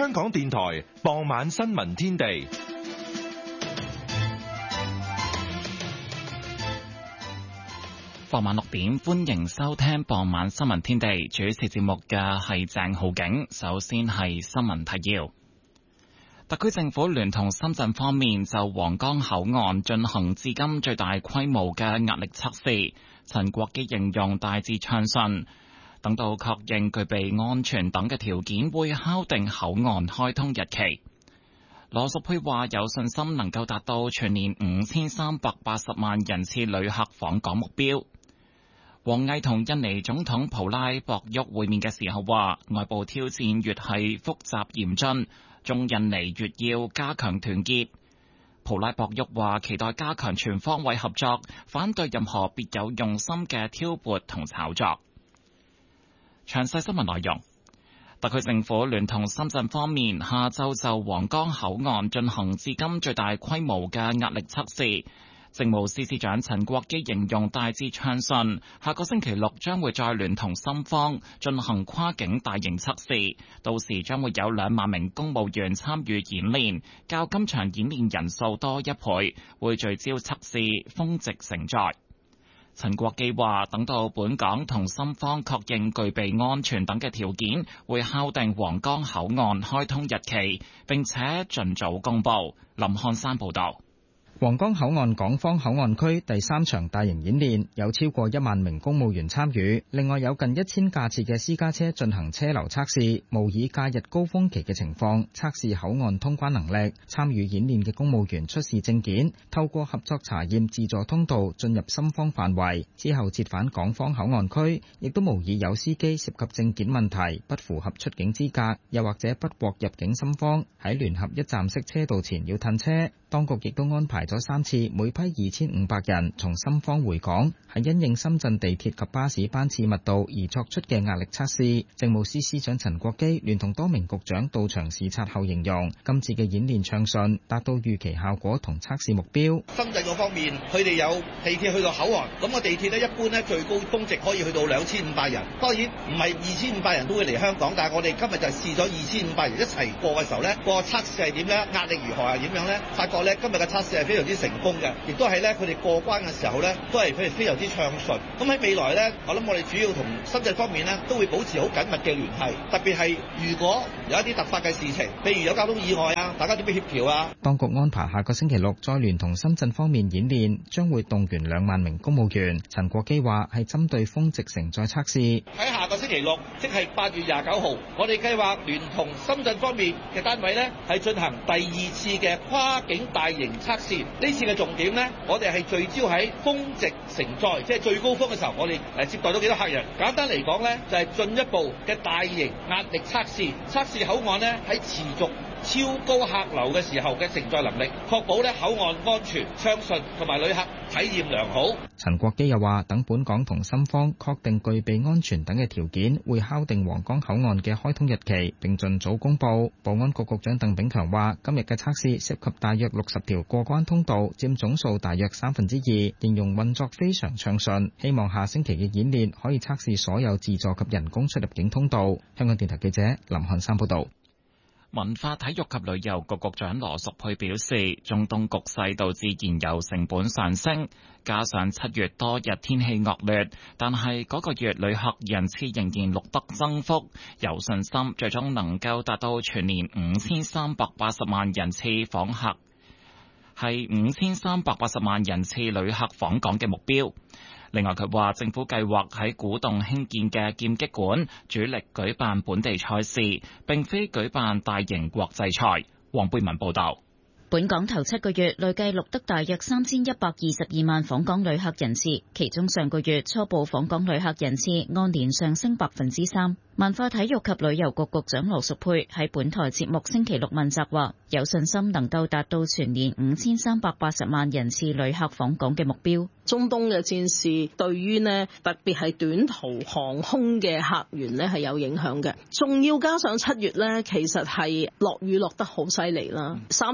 香港電台傍晚新聞天地。 傍晚6點，歡迎收聽傍晚新聞天地。主持節目嘅係鄭浩景。首先係新聞提要。特區政府聯同深圳方面就皇崗口岸進行至今最大規模嘅壓力測試。陳國基形容大致暢順，等到確認具備安全等嘅條件，會敲定口岸開通日期。羅淑佩話有信心能夠達到全年5380萬人次旅客訪港目標。王毅同印尼總統普拉博沃會面嘅時候話，外部挑戰越係複雜嚴峻，中印尼越要加強團結。普拉博沃話期待加強全方位合作，反對任何別有用心嘅挑撥同炒作。詳細新聞內容，特區政府聯同深圳方面下晝就皇崗口岸進行至今最大規模嘅壓力測試。政務司司長陳國基形容大致暢順，下個星期六將會再聯同深方進行跨境大型測試，到時將會有2萬名公務員參與演練，較今場演練人數多1倍，會聚焦測試峰值承載。陳國基話，等到本港同深方確認具備安全等嘅條件，會敲定皇崗口岸開通日期，並且盡早公布。林漢山報道。 皇崗口岸港方口岸區第3場大型演練有超過1萬名公務員參與，另外有近1000架次嘅私家車進行車流測試，模擬假日高峰期嘅情況，測試口岸通關能力。參與演練嘅公務員出示證件，透過合作查驗自助通道進入深方範圍，之後折返港方口岸區，亦都模擬有司機涉及證件問題，不符合出境資格，又或者不獲入境深方，喺聯合一站式車道前要褪車。當局亦都安排咗3次，每批2500人從深方回港，係因應深圳地鐵及巴士班次密度而作出嘅壓力測試。政務司司長陳國基聯同多名局長到場視察後形容，今次嘅演練暢順，達到預期效果同測試目標。 深圳嗰方面，佢哋有地鐵去到口岸，咁個地鐵呢一般呢最高峰值可以去到2500人。當然唔係2500人都會嚟香港，但係我哋今日就試咗2500人一齊過嘅時候呢，個測試係點呢？壓力如何係點樣呢？發覺今日嘅測試係非常之成功嘅，亦都係佢哋過關嘅時候都係非常之暢順。咁喺未來我諗我哋主要同深圳方面都會保持好緊密嘅聯繫，特別係如果有一啲突發嘅事情，譬如有交通意外啊，大家點樣協調啊？ 當局安排下個星期六再聯同深圳方面演練，將會動員2萬名公務員。陳國基話係針對峰值承載測試。 喺下個星期六，即係8月29號，我哋計劃聯同深圳方面嘅單位係進行第2次嘅跨境大型測試。呢次嘅重點我哋係聚焦喺峰值承載，即係最高峰嘅時候，我哋接待到幾多客人。簡單嚟講就係進一步嘅大型壓力測試，測試口岸喺持續超高客流嘅時候嘅承載能力，確保口岸安全暢順同埋旅客體驗良好。 陳國基又話，等本港同深方確定具備安全等嘅條件，會敲定皇崗口岸嘅開通日期，並盡早公佈。保安局局長鄧炳強話，今日嘅測試涉及大約60條過關通道，佔總數大約2/3，形容運作非常暢順。希望下星期嘅演練可以測試所有自助及人工出入境通道。香港電台記者林漢山報道。 文化體育及旅遊局局長羅淑佩表示，中東局勢導致燃油成本上升，加上7月多日天氣惡劣，但係嗰個月旅客人次仍然錄得增幅，有信心最終能夠達到全年5380萬人次訪客，係5380萬人次旅客訪港嘅目標。另外，佢話政府計劃喺古洞興建嘅劍擊館主力舉辦本地賽事，並非舉辦大型國際賽。黃貝文報導。 本港頭7個月累計錄得大約3122萬訪港旅客人次，其中上個月初步訪港旅客人次按年上升3%。文化體育及旅遊局局長羅淑佩喺本台節目星期六問責話，有信心能夠達到全年5380萬人次旅客訪港嘅目標。 中東嘅戰事對於特別係短途航空嘅客源係有影響嘅，仲要加上7月其實係落雨落得好犀利啦，31日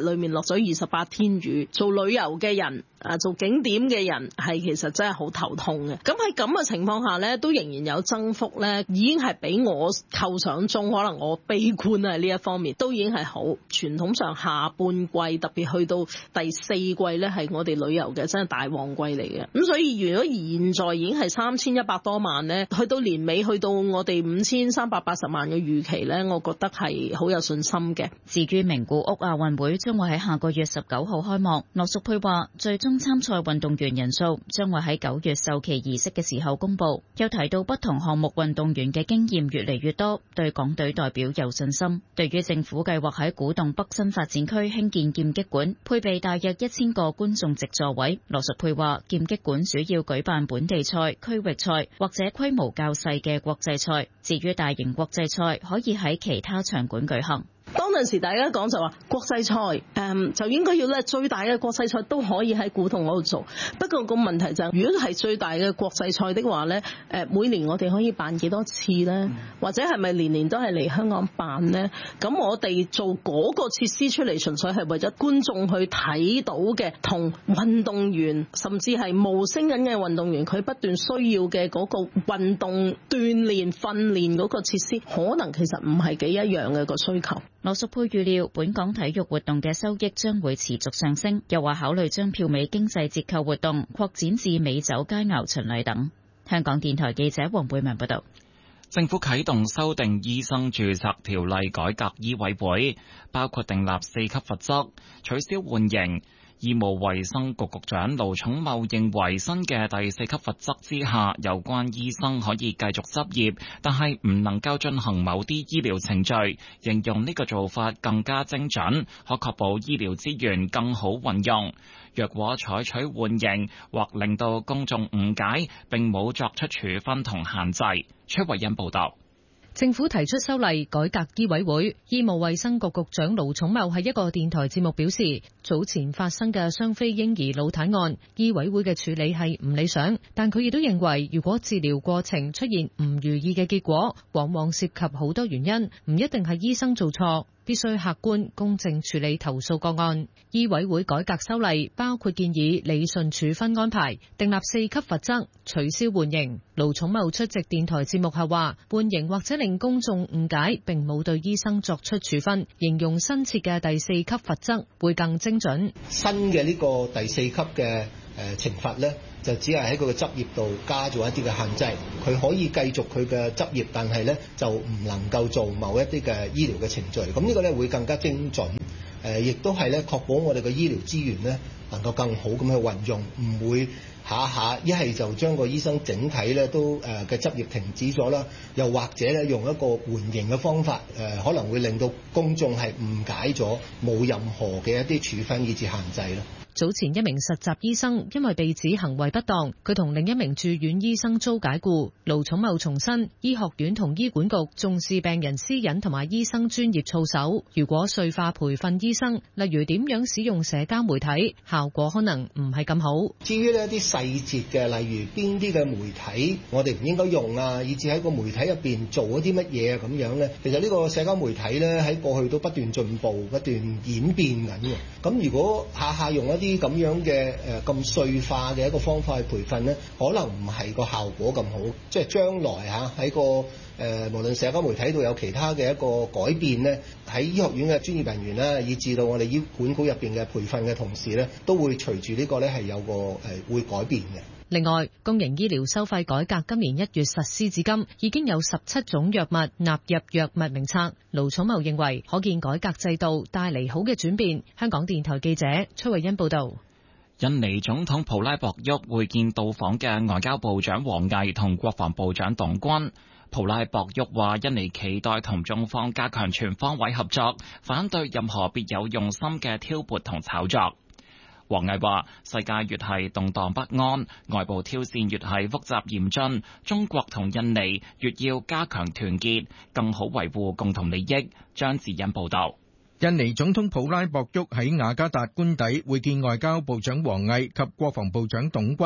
裏面落咗28天雨，做旅遊嘅人做景點嘅人係其實真係好頭痛嘅。咁喺咁嘅情況下呢，都仍然有增幅呢，已經係比我構想中，可能我悲觀喺呢一方面都已經係好。傳統上下半季特別去到第4季呢，係我哋旅遊嘅真係大旺季嚟嘅。咁所以如果現在已經係3100多萬呢，去到年尾去到我哋5380萬嘅預期呢，我覺得係好有信心嘅。 至於名古屋亞運會將會喺下個月19號開幕，羅淑佩話最終參賽運動員人數將會喺9月授旗儀式嘅時候公佈。又提到不同項目運動員嘅經驗越嚟越多，對港隊代表有信心。對於政府計劃喺古洞北新發展區興建劍擊館，配備大約1000個觀眾席座位，羅淑佩話劍擊館主要舉辦本地賽、區域賽或者規模較細嘅國際賽，至於大型國際賽可以喺其他場館舉行。 當陣時大家講就話國際賽就應該要咧最大嘅國際賽都可以喺古洞嗰度做，不過個問題就係如果係最大嘅國際賽的話咧，每年我哋可以辦幾多次咧？或者係咪年年都係嚟香港辦咧？咁我哋做嗰個設施出嚟，純粹係為咗觀眾去睇到嘅，同運動員甚至係冒升緊嘅運動員佢不斷需要嘅嗰個運動鍛鍊訓練嗰個設施，可能其實唔係幾一樣嘅個需求。 羅淑佩預料本港體育活動嘅收益將會持續上升，又話考慮將票尾經濟折扣活動擴展至美酒佳餚巡禮等。香港電台記者黃貝文報道。 政府啟動修訂醫生註冊條例改革醫委會，包括訂立4級罰則，取消緩刑。醫務衛生局局長盧寵茂認為新嘅第4級罰則之下，有關醫生可以繼續執業，但係唔能夠進行某啲醫療程序，形容呢個做法更加精準，可確保醫療資源更好運用。若果採取緩刑或令到公眾誤解，並冇作出處分同限制。崔慧欣報道。 政府提出修例改革醫委會，醫務衛生局局長盧寵茂喺一個電台節目表示，早前發生嘅雙非嬰兒腦癱案，醫委會嘅處理係唔理想，但佢亦都認為，如果治療過程出現唔如意嘅結果，往往涉及好多原因，唔一定係醫生做錯。必須客觀公正處理投訴個案。醫委會改革修例包括建議理順處分安排，訂立4級罰則，取消緩刑。盧寵茂出席電台節目後話，緩刑或者令公眾誤解，並冇對醫生作出處分，形容新設嘅第4級罰則會更精準。 新嘅呢個第4級嘅懲罰呢，就只係喺佢嘅執業度加咗一啲嘅限制，佢可以繼續佢嘅執業，但係呢就唔能夠做某一啲嘅醫療嘅程序。咁呢個呢會更加精準，亦都係呢確保我哋嘅醫療資源呢能夠更好咁去運用，唔會下下一係就將個醫生整體呢都嘅執業停止咗啦，又或者呢用一個緩刑嘅方法，可能會令到公眾係誤解咗，冇任何嘅一啲處分以至限制啦。 早前一名實習醫生因為被指行為不當，佢同另一名住院醫生遭解僱。盧寵茂重申，醫學院同醫管局重視病人私隱同埋醫生專業操守。如果碎化培訓醫生，例如點樣使用社交媒體，效果可能唔係咁好。 至於呢一啲細節嘅，例如邊啲嘅媒體我哋唔應該用啊，以至喺個媒體入邊做一啲乜嘢啊咁樣呢？其實呢個社交媒體呢，喺過去都不斷進步、不斷演變緊嘅。咁如果下下用一啲咁樣嘅咁碎化嘅一個方法去培訓呢，可能唔係個效果咁好。即係將來喺個無論社交媒體度有其他嘅一個改變呢，喺醫學院嘅專業人員啦，以至到我哋醫管局入邊嘅培訓嘅同事呢，都會隨住呢個呢係有個會改變嘅。 另外，公營醫療收費改革今年1月實施至今，已經有17種藥物納入藥物名冊。盧寵茂認為，可見改革制度帶嚟好嘅轉變。香港電台記者崔慧欣報道。 印尼總統普拉博沃會見到訪嘅外交部長王毅同國防部長董軍。普拉博沃話，印尼期待同中方加強全方位合作，反對任何別有用心嘅挑撥同炒作。王毅話，世界越係動盪不安，外部挑戰越係複雜嚴峻，中國同印尼越要加強團結，更好維護共同利益。張智恩報道。 印尼總統普拉博沃喺雅加達官邸會見外交部長王毅及國防部長董軍。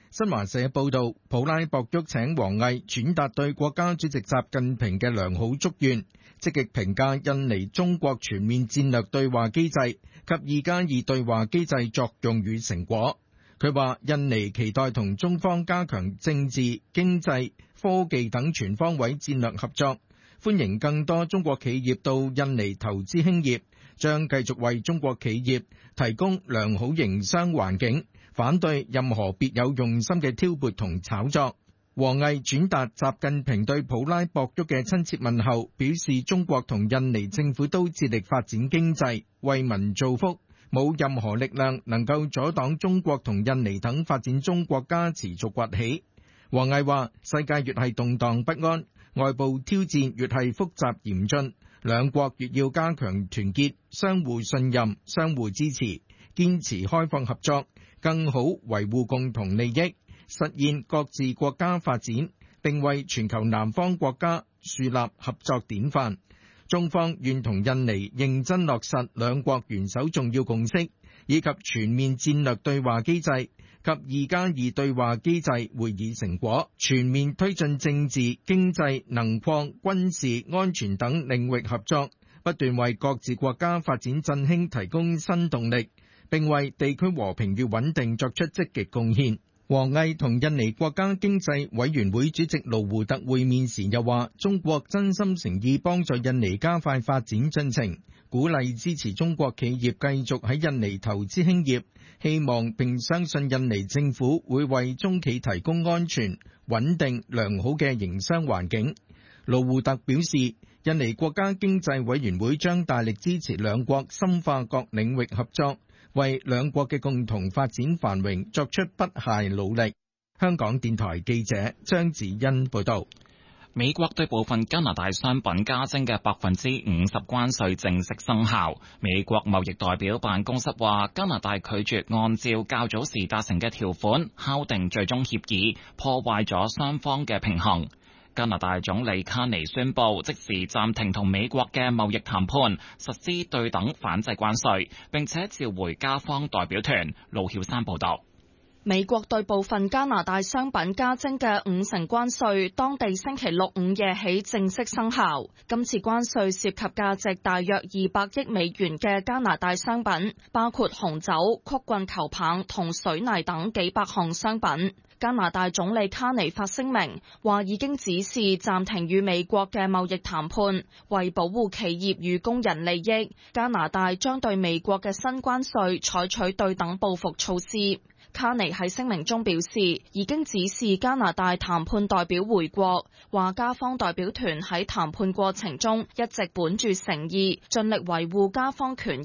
新華社報道，普拉博沃請王毅轉達對國家主席習近平嘅良好祝願，積極評價印尼中國全面戰略對話機制及2+2對話機制作用與成果。佢話印尼期待同中方加強政治、經濟、科技等全方位戰略合作，歡迎更多中國企業到印尼投資興業，將繼續為中國企業提供良好營商環境，反對任何別有用心嘅挑撥同炒作。王毅轉達習近平對普拉博沃嘅親切問候，表示中國同印尼政府都致力發展經濟，為民造福。冇任何力量能夠阻擋中國同印尼等發展中國家持續崛起。王毅話：世界越係動盪不安，外部挑戰越係複雜嚴峻，兩國越要加強團結，相互信任，相互支持，堅持開放合作，更好維護共同利益，實現各自國家發展，並為全球南方國家樹立合作典範。中方願同印尼認真落實兩國元首重要共識，以及全面戰略對話機制及2+2對話機制會議成果，全面推進政治、經濟、能礦、軍事、安全等領域合作，不斷為各自國家發展振興提供新動力，並為地區和平與穩定作出積極貢獻。王毅同印尼國家經濟委員會主席盧胡特會面時又話，中國真心誠意幫助印尼加快發展進程，鼓勵支持中國企業繼續喺印尼投資興業，希望並相信印尼政府會為中企提供安全、穩定、良好嘅營商環境。盧胡特表示，印尼國家經濟委員會將大力支持兩國深化各領域合作，為兩國嘅共同發展繁榮作出不懈努力。香港電台記者張子欣報道。 美國對部分加拿大商品加徵嘅50%關稅正式生效。美國貿易代表辦公室話，加拿大拒絕按照較早時達成嘅條款敲定最終協議，破壞咗雙方嘅平衡。加拿大總理卡尼宣布即時暫停同美國嘅貿易談判，實施對等反制關稅，並且召回加方代表團。盧曉山報道。 美國對部分加拿大商品加徵嘅50%關稅，當地星期六午夜起正式生效。今次關稅涉及價值大約200億美元嘅加拿大商品，包括紅酒、曲棍球棒同水泥等幾百項商品。加拿大總理卡尼發聲明，話已經指示暫停與美國嘅貿易談判，為保護企業與工人利益，加拿大將對美國嘅新關稅採取對等報復措施。卡尼喺聲明中表示，已經指示加拿大談判代表回國，話加方代表團喺談判過程中一直本住誠意，盡力維護加方權